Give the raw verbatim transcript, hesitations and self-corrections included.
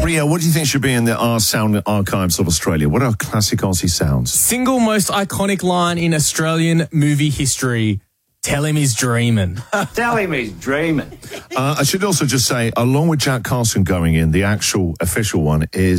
Gabrielle, what do you think should be in the R Sound Archives of Australia? What are classic Aussie sounds? Single most iconic line in Australian movie history. Tell him he's dreaming. Tell him he's dreaming. Uh, I should also just say, along with Jack Carson going in, the actual official one is